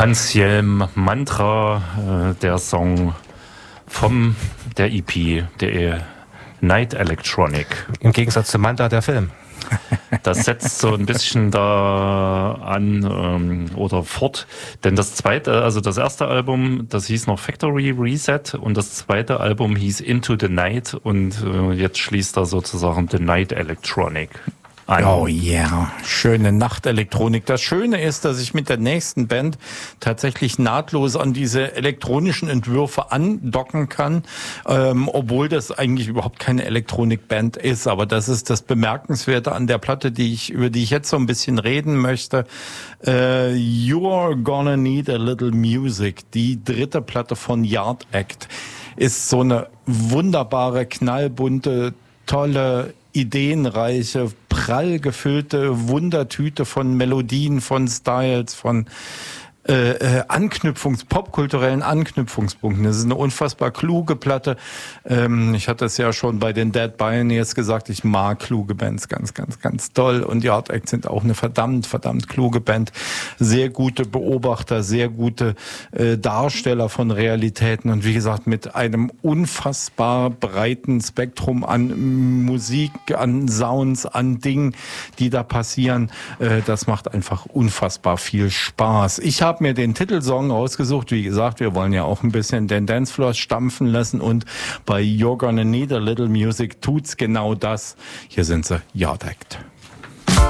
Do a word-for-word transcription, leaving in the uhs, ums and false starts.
Hans-Jelm Mantra, äh, der Song vom der E P, der Night Electronic. Im Gegensatz zu Manta, der Film. Das setzt so ein bisschen da an ähm, oder fort, denn das zweite, also das erste Album, das hieß noch Factory Reset und das zweite Album hieß Into the Night und äh, jetzt schließt da sozusagen The Night Electronic an. Oh yeah, schöne Nachtelektronik. Das Schöne ist, dass ich mit der nächsten Band tatsächlich nahtlos an diese elektronischen Entwürfe andocken kann, ähm, obwohl das eigentlich überhaupt keine Elektronikband ist. Aber das ist das Bemerkenswerte an der Platte, die ich über die ich jetzt so ein bisschen reden möchte. Äh, You're Gonna Need a Little Music, die dritte Platte von Yard Act, ist so eine wunderbare, knallbunte, tolle, ideenreiche, prall gefüllte Wundertüte von Melodien, von Styles, von äh, äh, Anknüpfungs-, popkulturellen Anknüpfungspunkten. Das ist eine unfassbar kluge Platte. Ähm, ich hatte es ja schon bei den Dead Pioneers gesagt, ich mag kluge Bands ganz, ganz, ganz toll. Und die Yard Act sind auch eine verdammt, verdammt kluge Band. Sehr gute Beobachter, sehr gute äh, Darsteller von Realitäten und wie gesagt mit einem unfassbar breiten Spektrum an Musik, an Sounds, an Dingen, die da passieren. Äh, das macht einfach unfassbar viel Spaß. Ich habe mir den Titelsong rausgesucht. Wie gesagt, wir wollen ja auch ein bisschen den Dancefloor stampfen lassen und bei You're Gonna Need a Little Music tut's genau das. Hier sind sie, Yard Act.